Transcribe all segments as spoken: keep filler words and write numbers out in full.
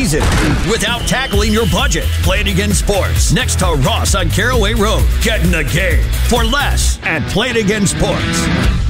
season without tackling your budget. Play it again Sports next to Ross on Caraway Road. Get in the game for less at Play It Again Sports.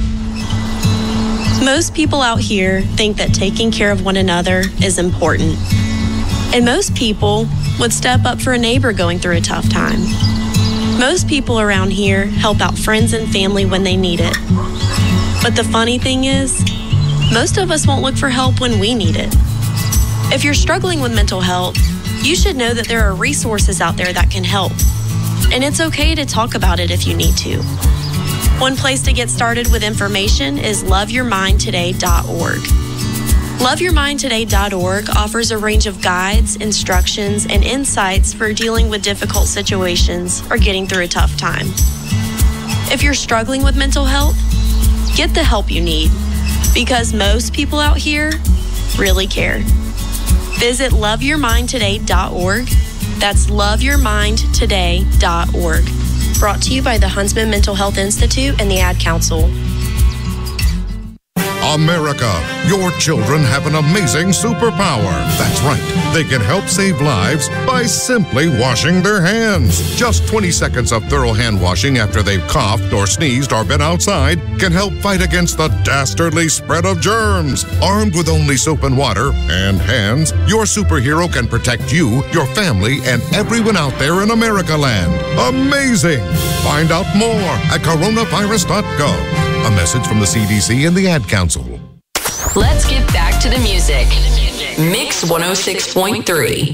Most people out here think that taking care of one another is important. And most people would step up for a neighbor going through a tough time. Most people around here help out friends and family when they need it. But the funny thing is, most of us won't look for help when we need it. If you're struggling with mental health, you should know that there are resources out there that can help. And it's okay to talk about it if you need to. One place to get started with information is love your mind today dot org. love your mind today dot org offers a range of guides, instructions, and insights for dealing with difficult situations or getting through a tough time. If you're struggling with mental health, get the help you need, because most people out here really care. Visit love your mind today dot org. That's love your mind today dot org. Brought to you by the Huntsman Mental Health Institute and the Ad Council. America, your children have an amazing superpower. That's right. They can help save lives by simply washing their hands. Just twenty seconds of thorough hand washing after they've coughed or sneezed or been outside can help fight against the dastardly spread of germs. Armed with only soap and water and hands, your superhero can protect you, your family, and everyone out there in America land. Amazing! Find out more at coronavirus dot gov. A message from the C D C and the Ad Council. Let's get back to the music. Mix one oh six point three.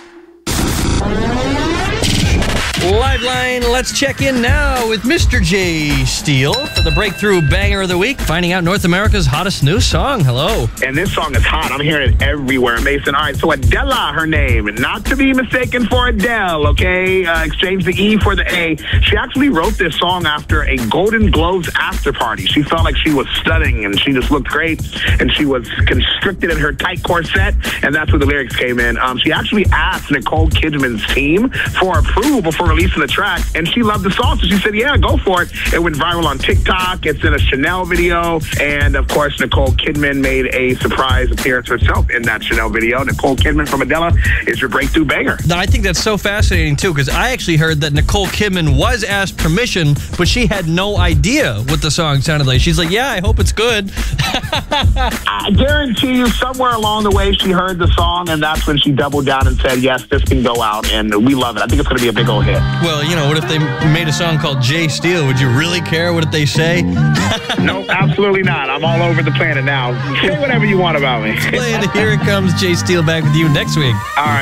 Liveline, let's check in now with Mister J. Steele for the breakthrough banger of the week, finding out North America's hottest new song. Hello. And this song is hot. I'm hearing it everywhere, Mason. All right, so Adela, her name, not to be mistaken for Adele, okay? Uh, exchange the E for the A. She actually wrote this song after a Golden Globes after party. She felt like she was stunning, and she just looked great, and she was constricted in her tight corset, and that's where the lyrics came in. Um, she actually asked Nicole Kidman's team for approval before releasing the track, and she loved the song, so she said, yeah, go for it. It went viral on TikTok. It's in a Chanel video, and of course, Nicole Kidman made a surprise appearance herself in that Chanel video. Nicole Kidman from Adela is your breakthrough banger. Now, I think that's so fascinating, too, because I actually heard that Nicole Kidman was asked permission, but she had no idea what the song sounded like. She's like, yeah, I hope it's good. I guarantee you, somewhere along the way, she heard the song, and that's when she doubled down and said, yes, this can go out, and we love it. I think it's going to be a big old hit. Well, you know, what if they made a song called J. Steele? Would you really care what they say? No, absolutely not. I'm all over the planet now. Say whatever you want about me. And here it comes, J. Steele back with you next week. All right.